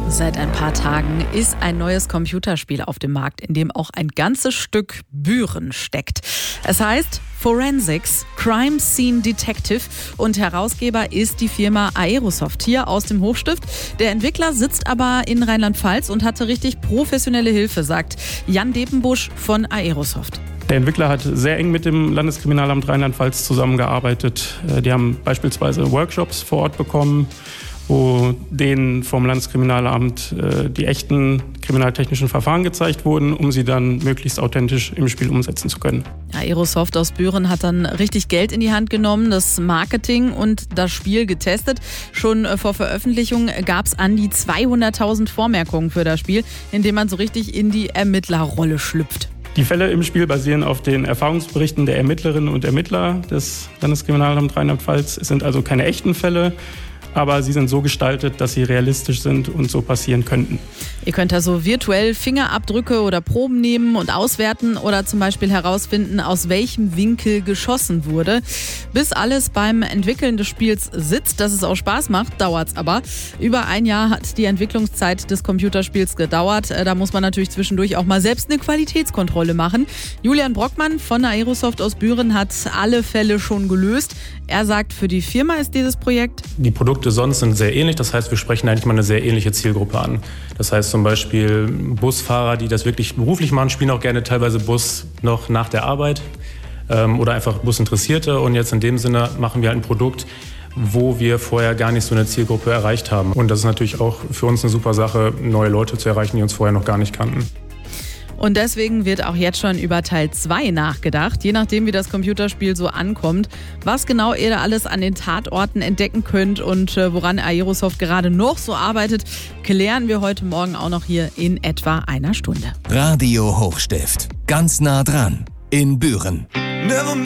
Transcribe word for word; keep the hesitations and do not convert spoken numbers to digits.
Seit ein paar Tagen ist ein neues Computerspiel auf dem Markt, in dem auch ein ganzes Stück Büren steckt. Es heißt Forensics, Crime Scene Detective und Herausgeber ist die Firma Aerosoft hier aus dem Hochstift. Der Entwickler sitzt aber in Rheinland-Pfalz und hatte richtig professionelle Hilfe, sagt Jan Depenbusch von Aerosoft. Der Entwickler hat sehr eng mit dem Landeskriminalamt Rheinland-Pfalz zusammengearbeitet. Die haben beispielsweise Workshops vor Ort bekommen, wo denen vom Landeskriminalamt äh, die echten kriminaltechnischen Verfahren gezeigt wurden, um sie dann möglichst authentisch im Spiel umsetzen zu können. Aerosoft aus Büren hat dann richtig Geld in die Hand genommen, das Marketing und das Spiel getestet. Schon äh, vor Veröffentlichung gab es an die zweihunderttausend Vormerkungen für das Spiel, in dem man so richtig in die Ermittlerrolle schlüpft. Die Fälle im Spiel basieren auf den Erfahrungsberichten der Ermittlerinnen und Ermittler des Landeskriminalamts Rheinland-Pfalz. Es sind also keine echten Fälle, aber sie sind so gestaltet, dass sie realistisch sind und so passieren könnten. Ihr könnt also virtuell Fingerabdrücke oder Proben nehmen und auswerten oder zum Beispiel herausfinden, aus welchem Winkel geschossen wurde. Bis alles beim Entwickeln des Spiels sitzt, dass es auch Spaß macht, dauert es aber. Über ein Jahr hat die Entwicklungszeit des Computerspiels gedauert. Da muss man natürlich zwischendurch auch mal selbst eine Qualitätskontrolle machen. Julian Brockmann von Aerosoft aus Büren hat alle Fälle schon gelöst. Er sagt, für die Firma ist dieses Projekt... Die Produkte sonst sind sehr ähnlich, das heißt, wir sprechen eigentlich mal eine sehr ähnliche Zielgruppe an. Das heißt zum Beispiel Busfahrer, die das wirklich beruflich machen, spielen auch gerne teilweise Bus noch nach der Arbeit ähm, oder einfach Businteressierte. Und jetzt in dem Sinne machen wir halt ein Produkt, wo wir vorher gar nicht so eine Zielgruppe erreicht haben. Und das ist natürlich auch für uns eine super Sache, neue Leute zu erreichen, die uns vorher noch gar nicht kannten. Und deswegen wird auch jetzt schon über Teil zwei nachgedacht, je nachdem wie das Computerspiel so ankommt. Was genau ihr da alles an den Tatorten entdecken könnt und woran Aerosoft gerade noch so arbeitet, klären wir heute Morgen auch noch hier in etwa einer Stunde. Radio Hochstift, ganz nah dran, in Büren.